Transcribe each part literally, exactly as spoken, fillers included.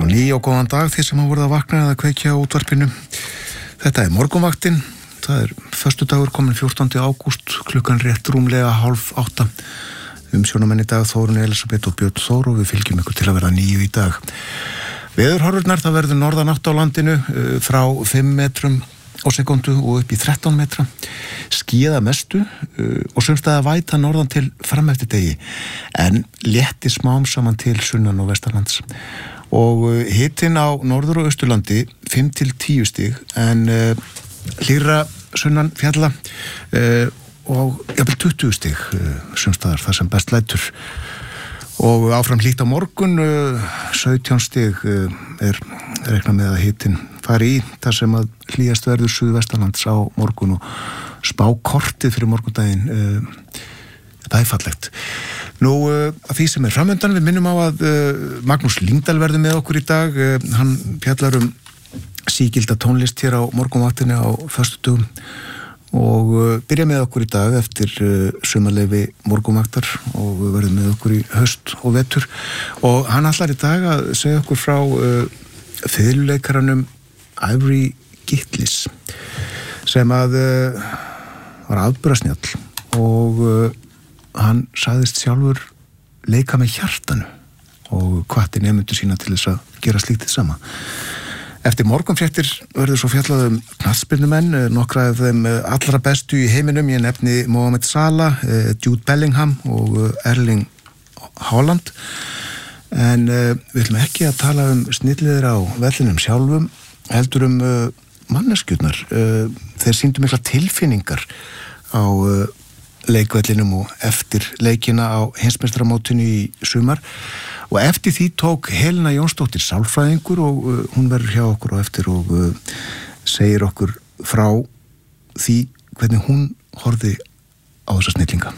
ný og góðan dag því sem hafa voruð að vakna eða kveikja á útvarpinu. Þetta er morgunvaktin. Það er föstudagur komin fjórtánda ágúst, klukkan rétt rúmlega hálf átta. Umsjónamenn í dag Þórunn Elísabet og Björn Þór og við fylgjum ykkur til að vera níu í dag. Veðurhorfurnar, það verður norðanátt á landinu frá fimm metrum á sekundu og upp í þrettán metra. Skíða mestu og sumstaðar væta norðan til fram eftir degi en létti smám saman til sunnan og vestanlands. Og hitinn á norður- og austurlandi fimm til tíu stig en uh, hlýrra sunnan fjalla uh, og jafnvel tuttugu stig uh, sumstaðar þar sem best lætur. Og áfram hlýtt á morgun, uh, sautján stig uh, er reiknað með að hitinn fari í þar sem að hlýjast verður suðvestanlands á morgun og spá kortið fyrir morgundaginn. Uh, það er fallegt. Nú, uh, að því sem er framöndan, við minnum á að uh, Magnús Lyngdal verður með okkur í dag. Uh, hann fjallar um sígilda tónlist hér á morgunvaktinni á föstudögum og uh, byrja með okkur í dag eftir uh, sumarleyfi morgunvaktar og við verðum með okkur í haust og vetur. Og hann ætlar í dag að segja okkur frá uh, fiðluleikaranum Ivory Gitlis sem að uh, var afburðasnjall og uh, hann sagðist sjálfur leika með hjartanu og hvatti nemendur sína til þess að gera slíkt þið sama. Eftir morgunfréttir verður svo fjallað um knattspyrnumenn, nokkra af þeim allra bestu í heiminum. Ég nefni Mohamed Salah, Jude Bellingham og Erling Haaland. En uh, við ætlum ekki að tala um snilliðir á vellinum sjálfum, heldur um uh, manneskjurnar. Uh, þeir sýndu mikla tilfinningar á uh, leikvellinum og eftir leikina á heimsmeistaramótinu í sumar. Og eftir því tók Helena Jónsdóttir sálfræðingur og uh, hún verður hjá okkur á eftir og uh, segir okkur frá því hvernig hún horfði á þessa snillinga.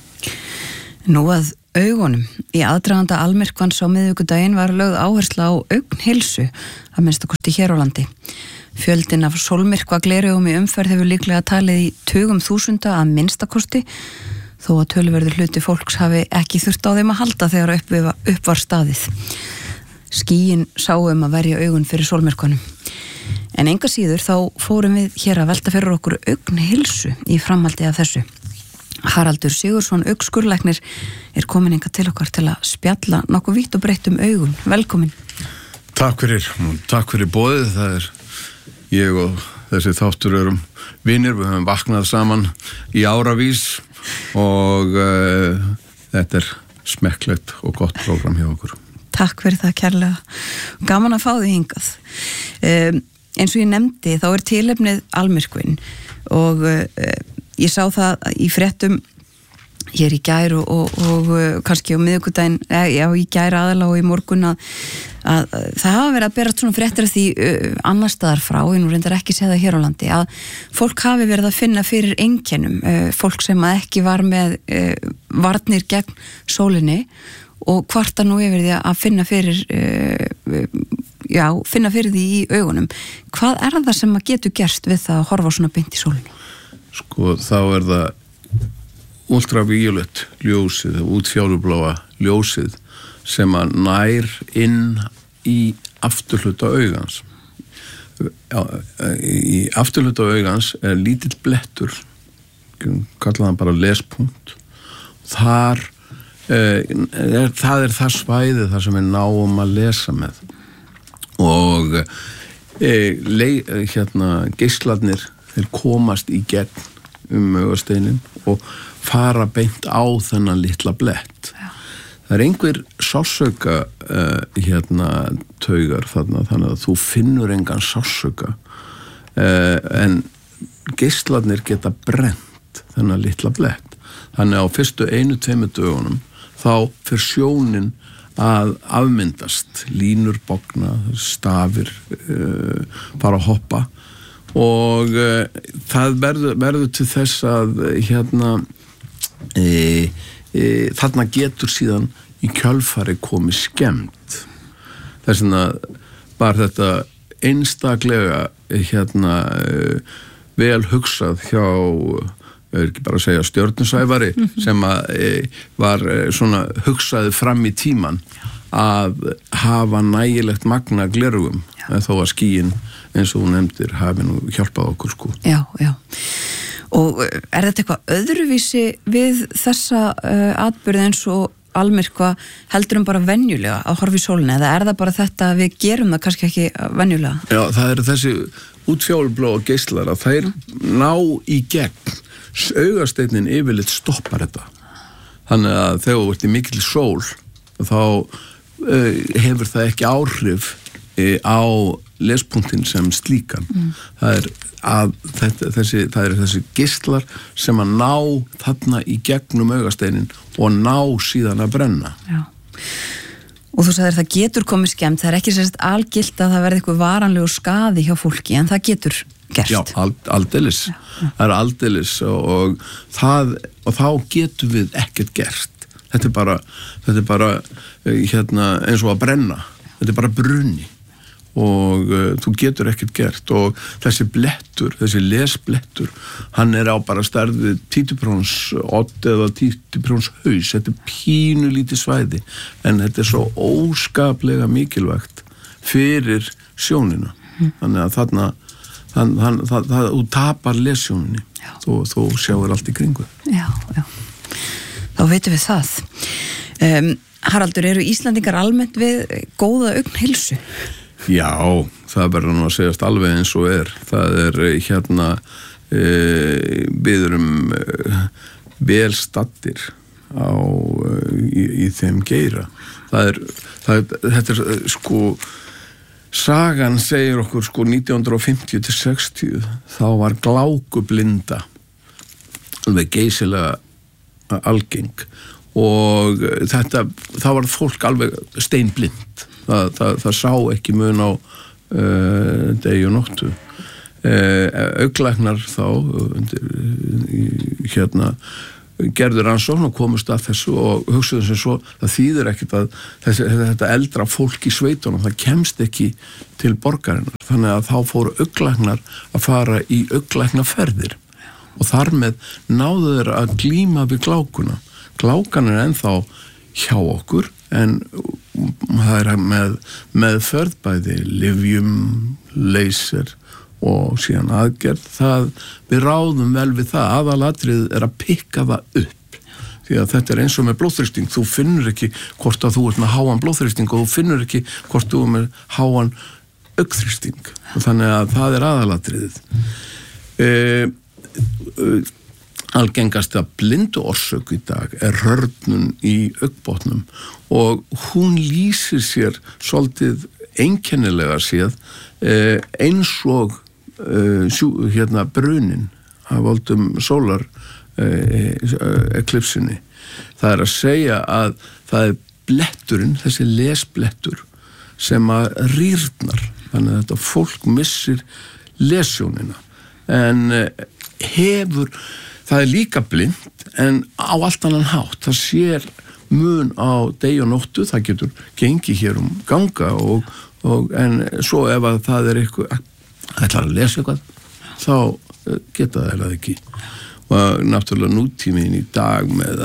Nú að augunum. Í aðdraganda almyrkvans á miðvikudaginn var lögð áhersla á augnheilsu að minnsta kosti hér á landi. Fjöldin af sólmyrkva glerugum í umferð hefur líklega talið í tugum þúsunda að minnsta kosti þó að töluverður hluti fólks hafi ekki þurft á þeim að halda þegar upp, upp var staðið. Skýin sáum að verja augun fyrir sólmyrkvanum. En enga síður þá fórum við hér að velta fyrir okkur augnheilsu í framhaldi af þessu. Haraldur Sigurðsson, augskurlæknir, er komin hingað til okkar til að spjalla nokkuð vítt og breytt um augun. Velkomin. Takk fyrir, takk fyrir boðið. Það er ég og þessi þáttur erum vinir. Við höfum vaknað saman í áravís og uh, þetta er smekklegt og gott prógram hjá okkur. Takk fyrir það kærlega. Gaman að fá þig hingað. Um, eins og ég nefndi þá er tilefnið almyrkvinn og uh, ég sá það í fréttum hér í gær og, og, og kannski á miðvikudaginn, já í gær aðalega og í morgun að, að, að það hafa verið að berast svona fréttir því uh, annar staðar frá, ég nú reyndar ekki séð það hér á landi, að fólk hafi verið að finna fyrir einkennum, uh, fólk sem að ekki var með uh, varnir gegn sólinni og hvarta nú yfir því að finna fyrir uh, já, finna fyrir því í augunum. Hvað er það sem að getur gerst við það að horfa svona beint í sólinu? Sko, þá er það ultraviolet ljósið, útfjólubláa ljósið sem að nær inn í afturhluta augans. Í afturhluta augans er lítill blettur, kallaðan bara lespunkt. Þar eh, er, það er það svæðið þar sem við náum að lesa með. Og eh, lei, hérna, geislarnir þeir komast í gegn um augasteinin og fara beint á þennan litla blett. Já. Það er einhver sársauka uh, hérna taugar þarna, þannig að þú finnur engan sársauka uh, en geislarnir geta brennt þennan litla blett. Þannig að á fyrstu einu tveimur dögunum þá fyrir sjónin að afmyndast, línur bogna, stafir uh, fara að hoppa og uh, það verður, verður til þess að hérna e, e, þarna getur síðan í kjölfari komið skemmt. Þess vegna var þetta einstaklega hérna e, vel hugsað hjá er ekki bara að segja stjörnusvæfari mm-hmm. sem að e, var e, svona hugsaði fram í tíman að hafa nægilegt magna glerugum þó að skýin eins og þú nefndir hafi nú hjálpað okkur sko. Já, já. Og er þetta eitthvað öðruvísi við þessa uh, atburði eins og almyrkva heldur um bara venjulega að horfa í sólina eða er það bara þetta að við gerum það kannski ekki venjulega? Já, það er þessi útfjólblóa geislar að þeir ná í gegn augasteinninn yfirleitt stoppar þetta. Þannig að þegar þú ert í mikil sól þá uh, hefur það ekki áhrif uh, á lespunktin sem slíkan. Mm. Það er að þetta, þessi, það er þessi geislar sem að ná þarna í gegnum augasteinin og ná síðan að brenna. Já. Og þú sagðir það getur komið skemmt, það er ekki sérst algilt að það verði eitthvað varanlegu skaði hjá fólki en það getur gerst. Já, aldeilis. Já, já. Það er aldeilis og, og, það, og þá getur við ekkert gert. Þetta er bara, þetta er bara hérna, eins og að brenna. Þetta er bara brunni. Og uh, þú getur ekkert gert og þessi blettur, þessi lesblettur hann er á bara stærðið títuprjóns odd eða títuprjóns haus, þetta er pínu lítið svæði en þetta er svo óskaplega mikilvægt fyrir sjónina mm. þannig að þarna þann, þann, það, það, þú tapar lesjóninni þú, þú sjáur allt í kringu. Já, já, þá veitum við það. um, Haraldur, eru Íslandingar almennt við góða augnheilsu? Já, það verður nú að segjast alveg eins og er. Það er hérna e, við erum e, vel stattir á, í, í þeim geira. Það er, það er, þetta er sko, sagan segir okkur sko nítján hundruð fimmtíu til sextíu, þá var glákublinda alveg geysilega algeng og þetta, þá var fólk alveg steinblind. Það, það, það sá ekki mun á uh, degi og nóttu. Uh, auglæknar þá undir, uh, hérna gerður rannsókn og komust að þessu og hugsaðu sem svo, það þýðir ekkert að þessi, þetta eldra fólk í sveitunum, það kemst ekki til borgarinnar. Þannig að þá fóru auglæknar að fara í auglæknaferðir og þar með náðu þeir að glíma við glákuna. Glákan er ennþá hjá okkur en það er með meðferð bæði lyfjum, laser og síðan aðgerð. Það, við ráðum vel við það, aðalatrið er að pikka það upp því að þetta er eins og með blóðþrýsting, þú finnur ekki hvort að þú ert með háan blóðþrýsting og þú finnur ekki hvort þú ert með háan augnþrýsting og þannig að það er aðalatriðið. e, e, Algengasta blindu orsök í dag er hörnun í augnbotnum og hún lýsir sér svolítið einkennilega séð eh, eins og eh, sjú, hérna brunin af völdum sólar eh, eklipsinni. Það er að segja að það er bletturinn, þessi lesblettur sem að rýrnar þannig að þetta fólk missir lesjónina en eh, hefur það er líka blind en á allt annan hátt. Það sér mun á degi og nóttu, það getur gengið hér um ganga og, og en svo ef að það er eitthvað ætlar að lesa eitthvað þá geta það eða ekki. Og náttúrulega nútíminn í dag með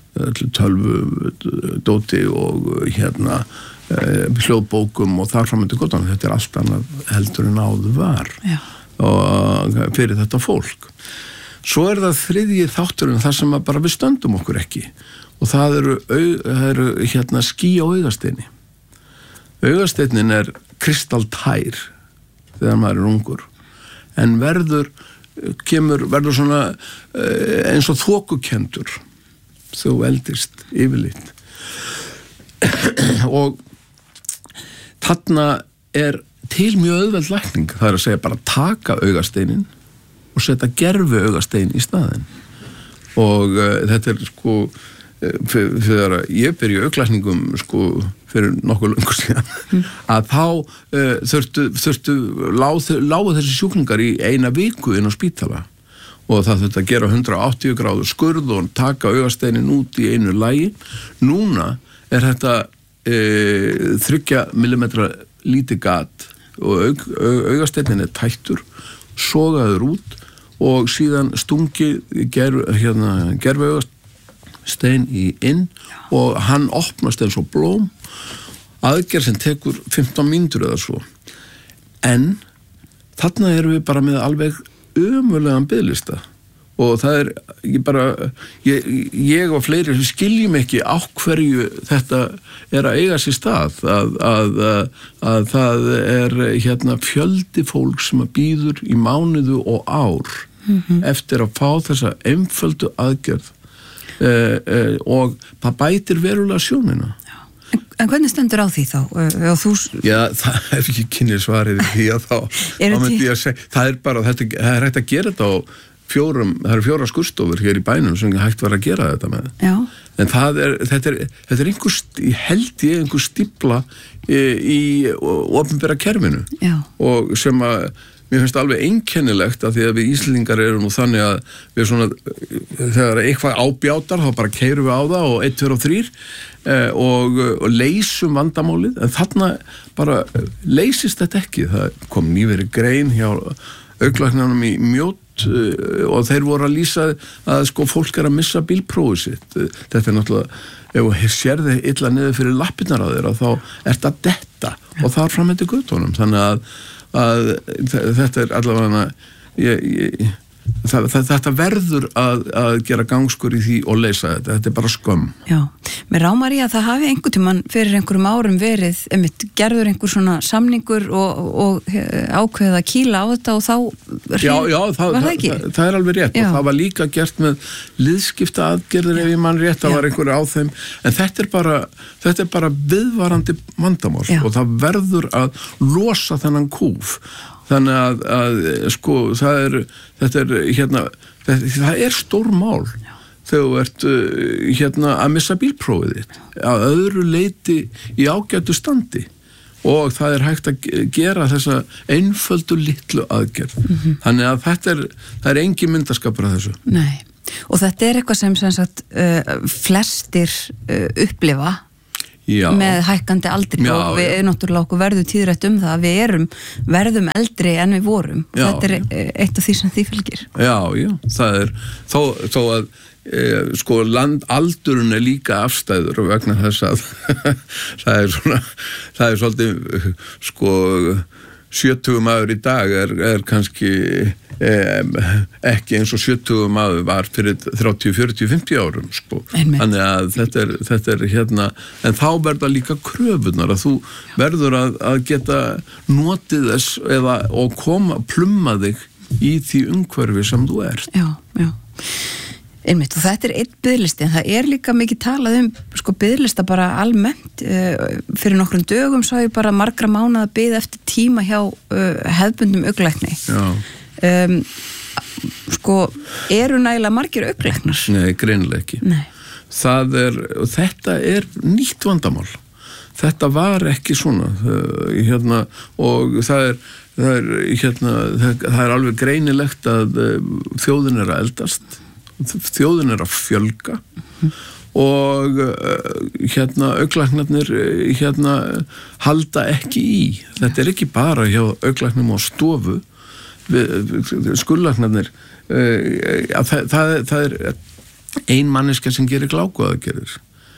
tölvu dóti og hérna hljóðbókum og þar framöndu gottan, þetta er allt annað heldur en áður var. Já. Og fyrir þetta fólk. Svo er það þriðji þátturinn þar sem að bara við stöndum okkur ekki og það eru, það eru hérna ský á augasteini. Augasteinin er kristaltær þegar maður er ungur en verður, kemur, verður svona eins og þokukendur þegar þú eldist yfirleitt. Og þarna er til mjög auðveld lækning, það er að segja bara taka augasteinin og setja gerfi augastein í staðinn og uh, þetta er sko þegar ég byrja í auglækningum sko fyrir nokkuð löngu síðan mm. að þá uh, þurftu, þurftu lágu, lágu þessi sjúklingar í eina viku inn á spítala og það þurfti að gera hundrað og áttatíu gráður skurð og taka augasteinin út í einu lagi. Núna er þetta uh, þriggja millimetra lítið gat og aug, aug, augasteinin er tættur sogaður út og síðan stungi ger, hérna, gerfaugastein í inn og hann opnast eins og blóm, aðgerð sem tekur fimmtán mínútur eða svo. En þarna erum við bara með alveg ömurlegan biðlista og það er ég bara ég, ég og fleiri skiljum ekki á hverju þetta er að eiga sér stað að, að, að það er hérna fjöldi fólk sem að býður í mánuðu og ár mm-hmm. eftir að fá þessa einföldu aðgerð eh, eh, og það bætir verulega sjónina. En hvernig stendur á því þá? Uh, þú... Já, það er ekki kynni svarið því að þá, þá myndi ég að segja, það er bara, þetta, það er hægt að gera þetta á fjórum, það eru fjóra skurstofur hér í bænum sem hægt var að gera þetta með. Já. En það er, þetta er, þetta er einhver, held ég, einhver stífla í, í opinbera kerfinu. Já. Og sem að mér finnst alveg einkennilegt að því að við Íslendingar eru nú þannig að við svona, þegar eitthvað ábjátar þá bara keyrum við á það og einn, tveir og þrír eh, og, og leysum vandamálið, en þarna bara leysist þetta ekki. Það kom nýverið grein hjá augnlæknanum í Mjótt eh, og þeir voru að lýsa að sko fólk er að missa bílprófið sitt. Þetta er náttúrulega, ef þú sérði illa niður fyrir lappirnar á þér þá er þetta detta og það er fram eftir göttunum, þannig að að þetta er allavega ég, ég, það, það, þetta verður að, að gera gangskur í því og leysa þetta, þetta er bara skömm. Já, mér rámar í að það hafi einhvern tímann fyrir einhverjum árum verið einmitt, gerður einhver svona samningur og, og ákveðið að kýla á þetta og þá já, já, það, var það ekki? Það, það er alveg rétt já. Og það var líka gert með liðskipta aðgerðir ef ég mann rétt, það já. Var einhverju á þeim, en þetta er bara, þetta er bara viðvarandi vandamál já. Og það verður að losa þennan kúf. Þannig að, að sko, það er, þetta er, hérna, það, það er stór mál já. Þegar þú ert, hérna, að missa bílprófið þitt, að öðru leiti í ágætu standi og það er hægt að gera þessa einföldu litlu aðgerð. Mm-hmm. Þannig að þetta er, það er engin myndaskapur að þessu. Nei, og þetta er eitthvað sem, sem sagt, uh, flestir uh, upplifa Já. Með hækkandi aldri já, og við já. Náttúrulega okkur verðum tíðrætt um það að við erum verðum eldri en við vorum og já, þetta er já. Eitt af því sem því fylgir. Já, já, það er þó, þó að e, sko land, aldurinn er líka afstæður vegna þess að það er svona, það er svolítið sko sjötugur maður í dag er, er kannski eh, ekki eins og sjötugur maður var fyrir þrjátíu, fjörutíu, fimmtíu árum sko. Þannig að þetta er, þetta er hérna, en þá verða líka kröfunar að þú verður að, að geta notið þess eða og koma, plumma þig í því umhverfi sem þú ert. Já, já. Einmitt, og þetta er einn biðlisti, en það er líka mikið talað um sko biðlista bara almennt uh, fyrir nokkrum dögum sá ég bara margra mánaða bið eftir tíma hjá uh, hefðbundnum augnlækni um, sko eru nægilega margir augnlæknar? Nei, greinilega ekki. Nei. Það er, og þetta er nýtt vandamál, þetta var ekki svona uh, hérna, og það er það er, hérna, það, það er alveg greinilegt að uh, þjóðin er að eldast, þjóðin er að fjölga mm-hmm. og uh, hérna augnlæknarnir hérna halda ekki í, þetta er ekki bara hjá augnlæknum á stofu skurðlæknarnir uh, það, það, það er ein manneskja sem gerir glákuaðgerðir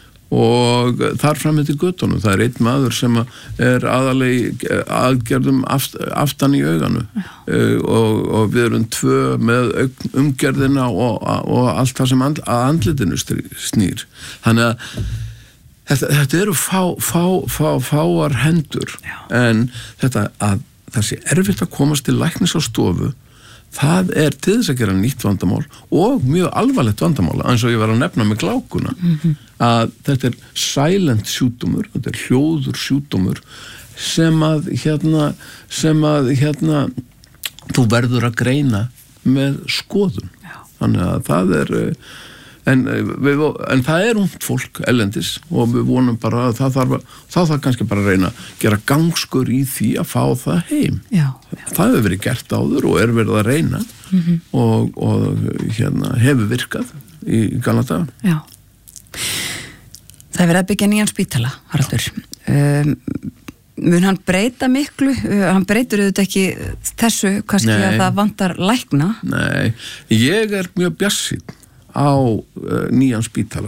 og þar fram eftir göttunum, það er einn maður sem er aðalegi aðgerðum aft, aftan í auganu uh, og, og við erum tvö með umgerðina og, og allt það sem and, að andlitinu snýr. Þannig að þetta, þetta eru fá, fá, fá, fáar hendur Já. En þetta að það sé erfitt að komast til læknis á stofu, það er til þess að gera nýtt vandamál og mjög alvarlegt vandamál eins og ég var að nefna með glákuna mm-hmm. að þetta er silent sjúkdómur, þetta er hljóður sjúkdómur sem að hérna, sem að hérna þú verður að greina með skoðun. Já. Þannig að það er en, við, en það er ungt fólk ellendis og við vonum bara að það þarf, það þarf kannski bara að reyna að gera gangskur í því að fá það heim. Já, já. Það hefur verið gert áður og er verið að reyna mm-hmm. og, og hérna hefur virkað í gamla daga. Já. Það er verið að byggja nýjan spítala, Haraldur. Um, mun hann breyta miklu? Hann breytur auðvitað ekki þessu, kannski Nei. að það vantar lækna? Nei, ég er mjög bjartsýnn á uh, nýjan spítala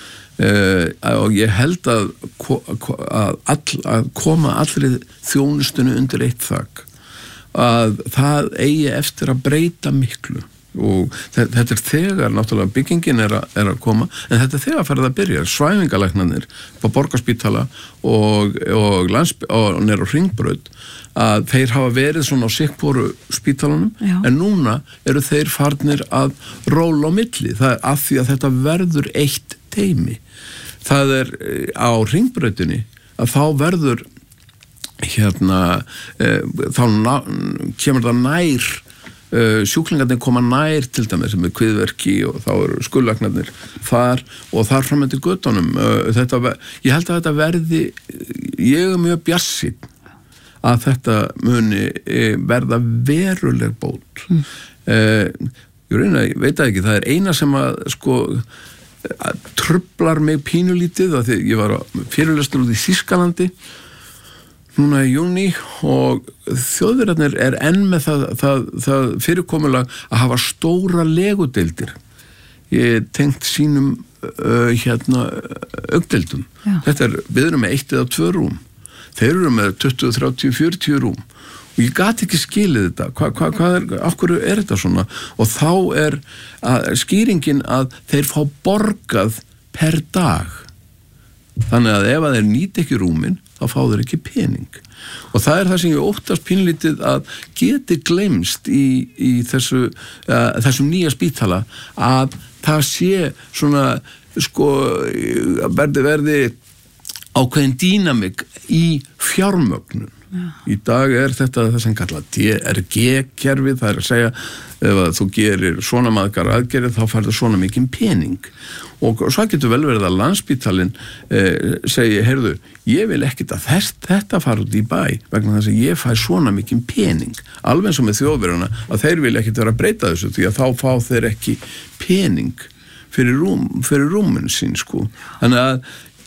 uh, og ég held að, að, all, að koma allri þjónustunni undir eitt þak, að það eigi eftir að breyta miklu og þetta er þegar náttúrulega byggingin er, a, er að koma, en þetta er þegar farið að byrja, svæfingalæknarnir á Borgarspítala og, og, landsp- og nýr á Hringbraut, að þeir hafa verið svona á sikkvoru spítalunum, Já. en núna eru þeir farnir að róla á milli, það er af því að þetta verður eitt teymi. Það er á Hringbrautinni að þá verður hérna e, þá ná, kemur það nær Uh, sjúklingarnir koma nær til dæmis með kviðverki og þá eru skurðlæknarnir þar og þar fram eftir göttunum uh, þetta, ég held að þetta verði ég er mjög bjartsýnn að þetta muni uh, verða veruleg bót mm. uh, ég reyna, ég veit að ekki, það er eina sem að sko að trublar mig pínulítið að því ég var á fyrirlestur út í Þýskalandi núna í júní og Þjóðverjarnir er enn með það, það, það fyrirkomulag að hafa stóra legudeildir ég tengt sínum uh, hérna augdeildum. Þetta er, við erum með eitt eða tvö rúm. Þeir eru með tuttugu, þrjátíu, fjörutíu rúm og ég gat ekki skilið þetta. Hva, hva, hvað er, okkur er þetta svona? Og þá er að, skýringin að þeir fá borgað per dag. Þannig að ef að þeir nýti ekki rúmin þá fá þeir ekki pening og það er það sem ég óttast pínlítið að geti gleymst í, í þessu, uh, þessum nýja spítala að það sé svona sko verði verði ákveðin dýnamik í fjármögnun. Já. Í dag er þetta það sem kallað D R G-kerfi, það er að segja ef að þú gerir svona margar aðgerðir þá færðu svona mikinn pening og svo getur vel verið að Landspítalinn eh, segi, heyrðu, ég vil ekkit að þess, þetta fara út í bæ vegna þess að ég fæ svona mikinn pening alveg eins og með Þjóðverjana að þeir vil ekkit vera að breyta þessu því að þá fá þeir ekki pening fyrir, rúm, fyrir rúmin sín sko. Þannig að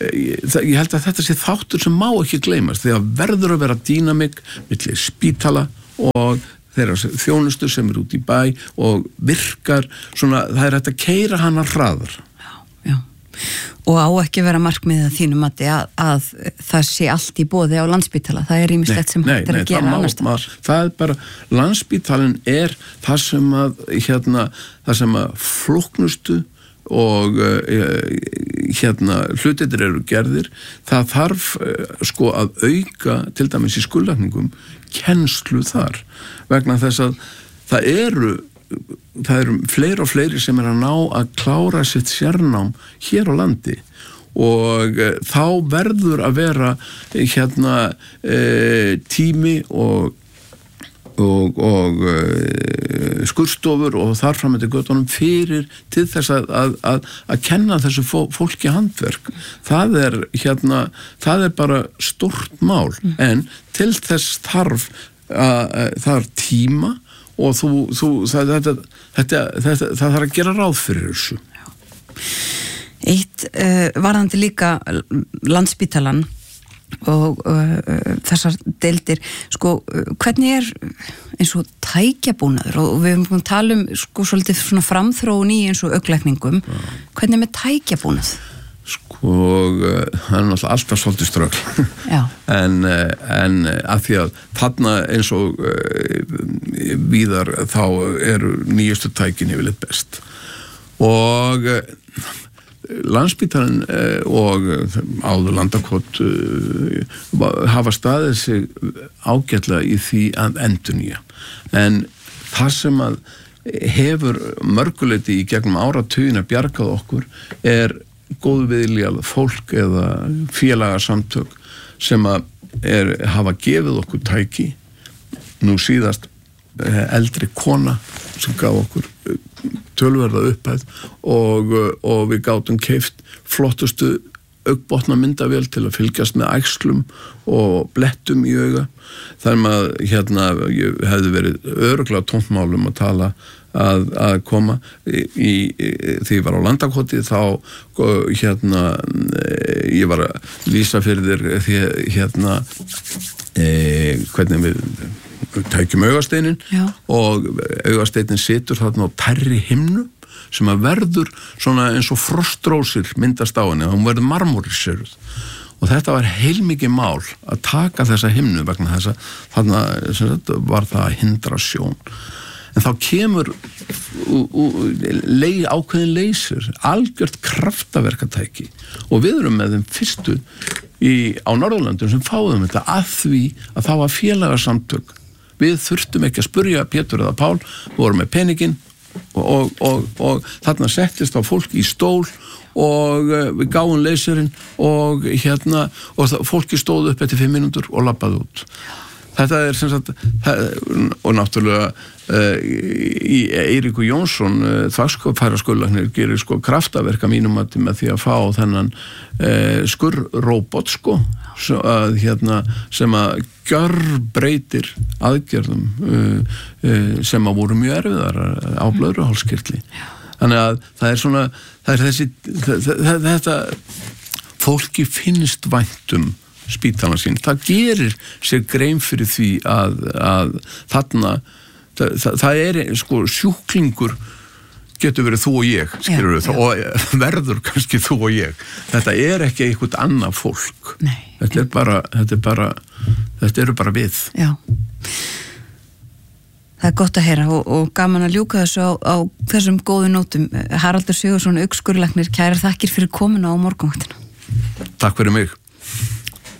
ég held að þetta sé þáttur sem má ekki gleymast því að verður að vera dýnamik milli spítala og þeirra þjónustu sem er út í bæ og virkar svona, það er hægt að keyra hana hraðar. Já, já. Og á ekki vera markmiðið að þínum mati að, að það sé allt í boði á Landspítala, það er ýmislegt sem hægt er að gera annars staðar. Það er bara, Landspítalinn er það sem að hérna, það sem að flóknustu og uh, hérna hlutir eru gerðir, það þarf uh, sko að auka til dæmis í skurðlækningum kennslu þar vegna þess að það eru það eru fleiri og fleiri sem er að ná að klára sitt sérnám hér á landi og uh, þá verður að vera hérna uh, tími og og, og uh, skurðstofur og þar fram eftir göttunum fyrir til þess að, að, að, að kenna þessu fólki handverk. Það er hérna, það er bara stórt mál, mm. en til þess þarf að það er tíma og þú, þú það, þetta, þetta, þetta, það þarf að gera ráð fyrir þessu. Eitt uh, varðandi líka Landspítalann og uh, þessar deildir sko, uh, hvernig er eins og tækjabúnaður og við höfum að tala um sko svolítið svona framþróun í eins og augnlækningum, ja. Hvernig er með tækjabúnað? Sko, uh, það er náttúrulega alltaf svolítið ströggl en, uh, en að því að þarna eins og uh, víðar þá eru nýjustu tækin yfirleitt best og uh, Landspítalinn og áður Landakot hafa staðið sig ágætlega í því að endurnýja. En það sem að hefur mörguleiti í gegnum áratugina bjargað okkur er góðviðjað fólk eða félagasamtök sem að er, hafa gefið okkur tæki. Nú síðast eldri kona sem gaf okkur tölverða upphæð og, og við gátum keypt flottustu augbotna myndavél til að fylgjast með æxlum og blettum í auga. Þar með að hérna ég hefði verið örugglega tómtmálum að tala að, að koma í, í, því ég var á Landakoti þá hérna ég var að lýsa fyrir þér því hérna e, hvernig við tækjum augasteinin Já. og augasteinin situr þarna á tærri himnu sem að verður svona eins og frostrósir myndast á henni, hún verður marmoriseruð og þetta var heilmikið mál að taka þessa himnu vegna þess að þarna var það að hindra sjón. En þá kemur ú, ú, lei, ákveðin leysir, algjört kraftaverkatæki og við erum með þeim fyrstu í, á Norðurlöndum sem fáðum þetta að því að það var félagasamtök. Við þurftum ekki að spurja Pétur eða Pál, við vorum með peningin og, og, og, og þarna settist á fólk í stól og uh, við gáum leysirinn og hérna og það, fólki stóð upp eftir fimm mínútur og labbaði út. Þetta er sem sagt og náttúrulega uh, í Eiríkur Jónsson uh, þvagskopfæraskulagnir gerir sko kraftaverka mínum að með því að fá þennan uh, skurróbot sko svo að hérna sem að gjörbreytir aðgerðum uh, uh, sem að voru mjög erfiðar á blöðruhálskirtli. Þannig að það er svona það er þessi það, þetta fólki finnst væntum spítalana sín. Það gerir sér grein fyrir því að, að þarna það, það, það er sko sjúklingur getur verið þú og ég, skilur við, og verður kannski þú og ég. Þetta er ekki eitthvað annað fólk. Nei. Þetta er bara, þetta er bara, þetta eru bara við. Já. Það er gott að heyra og, og gaman að ljúka þessu á, á þessum góðu nótum. Haraldur Sigurðsson, augskurlæknir, kærar þakkir fyrir komuna á morgunvaktina. Takk fyrir mig.